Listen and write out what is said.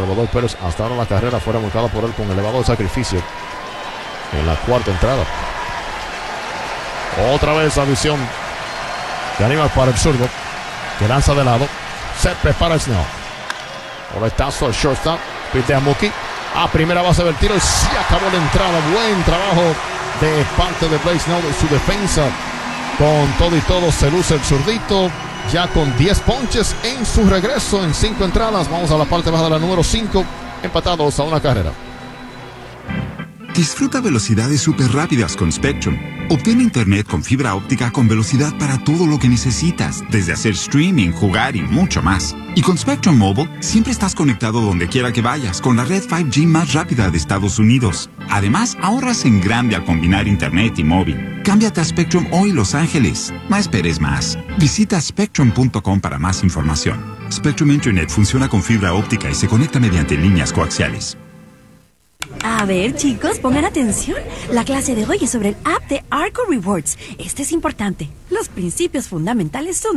elevador Pérez. Hasta ahora la carrera fue remolcada por él con elevador sacrificio en la cuarta entrada. Otra vez la visión de Aníbal para el zurdo, que lanza de lado. Se prepara Snell. Boletazo al shortstop. Pide a Mookie. A primera base del tiro y se acabó la entrada. Buen trabajo de parte de Blake Snell, de su defensa. Con todo y todo se luce el zurdito. Ya con 10 ponches en su regreso en 5 entradas. Vamos a la parte baja de la número 5. Empatados a una carrera. Disfruta velocidades súper rápidas con Spectrum. Obtén internet con fibra óptica con velocidad para todo lo que necesitas, desde hacer streaming, jugar y mucho más. Y con Spectrum Mobile, siempre estás conectado donde quiera que vayas, con la red 5G más rápida de Estados Unidos. Además, ahorras en grande al combinar internet y móvil. Cámbiate a Spectrum hoy, Los Ángeles. No esperes más. Visita spectrum.com para más información. Spectrum Internet funciona con fibra óptica y se conecta mediante líneas coaxiales. A ver, chicos, pongan atención. La clase de hoy es sobre el app de Arco Rewards. Este es importante. Los principios fundamentales son